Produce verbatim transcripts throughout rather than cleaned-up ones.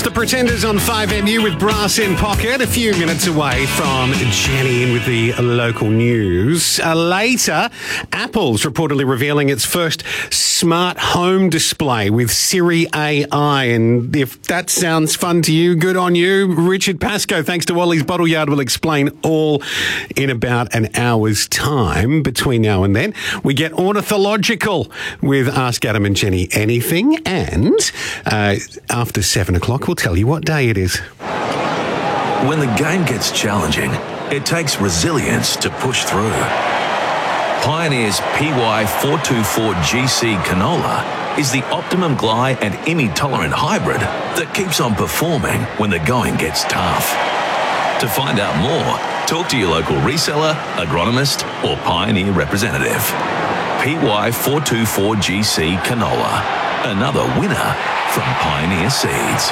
The Pretenders on five M U with Brass in Pocket, a few minutes away from Jenny in with the local news. Uh, later, Apple's reportedly revealing its first smart home display with Siri A I. And if that sounds fun to you, good on you. Richard Pascoe, thanks to Wally's Bottle Yard, will explain all in about an hour's time. Between now and then, we get ornithological with Ask Adam and Jenny Anything. And uh, after seven o'clock, we'll tell you what day it is. When the game gets challenging, it takes resilience to push through. Pioneer's P Y four twenty-four G C canola is the optimum gly and image-tolerant hybrid that keeps on performing when the going gets tough. To find out more, talk to your local reseller, agronomist or Pioneer representative. P Y four twenty-four G C canola, another winner from Pioneer Seeds.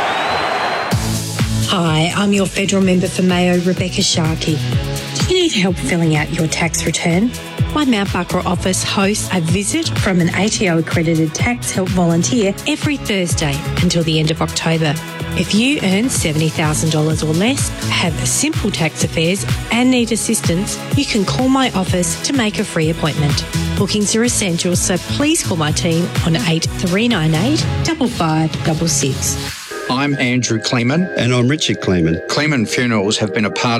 Hi, I'm your federal member for Mayo, Rebecca Sharkey. Do you need help filling out your tax return? My Mount Barker office hosts a visit from an A T O-accredited tax help volunteer every Thursday until the end of October. If you earn seventy thousand dollars or less, have simple tax affairs and need assistance, you can call my office to make a free appointment. Bookings are essential, so please call my team on eight three nine eight, five five six six. I'm Andrew Kleeman. And I'm Richard Kleeman. Kleeman Funerals have been a part